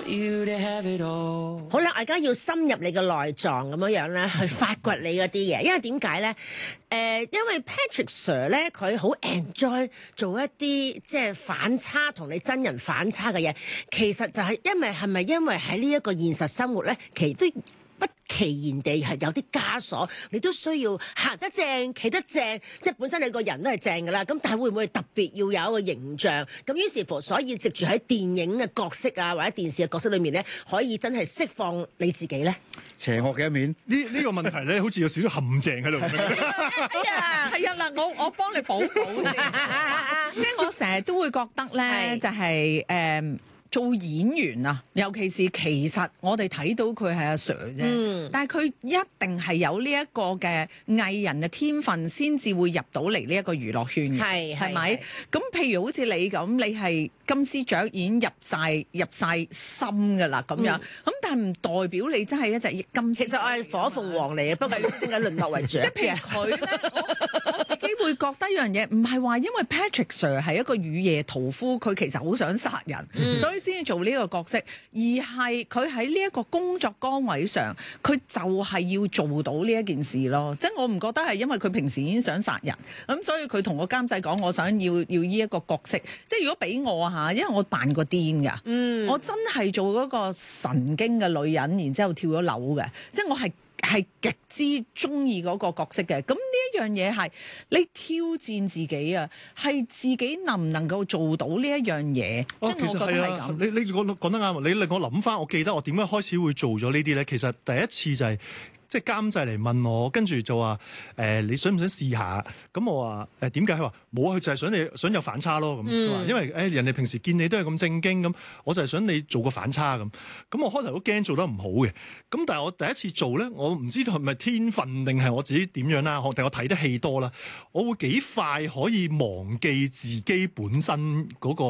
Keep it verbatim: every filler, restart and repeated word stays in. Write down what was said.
you to have it all。 好啦，大家要深入你嘅內臟咁樣樣咧，去發掘你嗰啲嘢，因為點解咧？誒、呃，因為 Patrick Sir 咧，佢好 enjoy 做一啲即係反差同你真人反差嘅嘢，其實就係因為係咪因為喺呢一個現實生活咧，其實都不其然地係有啲枷鎖，你都需要行得正、企得正，即係本身你個人都係正㗎啦。咁但係會唔會特別要有一個形象？咁於是乎，所以藉住喺電影嘅角色啊，或者電視嘅角色裏面咧，可以真係釋放你自己咧？ 邪惡嘅一面， 呢呢個問題咧，好似有少少陷阱喺度。 係啊，係啊嗱，我我幫你補補先，即係我成日都會覺得咧，就係誒。做演員啊，尤其是其實我哋睇到佢係阿 Sir 啫，嗯、但係佢一定係有呢一個嘅藝人嘅天分，先至會入到嚟呢一個娛樂圈嘅，係係咪？咁譬如好似你咁，你係金絲雀已經入晒入曬心㗎啦，咁樣，咁、嗯、但係唔代表你真係一隻金絲。其實我係火鳳凰嚟嘅，不過點解淪落為雀？即係佢咧，我我自己會覺得一樣嘢，唔係話因為 Patrick Sir 係一個雨夜屠夫，佢其實好想殺人，嗯、所以先至做呢個角色，而係佢喺呢一個工作崗位上，佢就係要做到呢一件事咯。即係我唔覺得係因為佢平時已經想殺人，咁所以佢同個監製講，我想要要呢一個角色。即係如果俾我嚇，因為我扮過癲㗎，嗯、我真係做嗰個神經嘅女人，然之後跳咗樓嘅，即係我係。係極之中意嗰個角色嘅，咁呢一樣嘢係你挑戰自己啊，係自己能唔能夠做到呢一樣嘢？ 哦，其實係啊，你你講講得啱，你令我諗翻，我記得我點解開始會做咗呢啲咧？其實第一次就係、是。即係監製嚟問我，跟住就話誒、呃，你想唔想試下？咁我話誒點解？佢話冇啊，佢就係想你想有反差咯。咁佢話因為誒、欸、人哋平時見你都係咁正經咁，我就係想你做個反差咁。咁我開頭都驚做得唔好嘅。咁但係我第一次做咧，我唔知道係咪天分定係我自己點樣啦？定我睇得戲多啦？我會幾快可以忘記自己本身嗰、那個。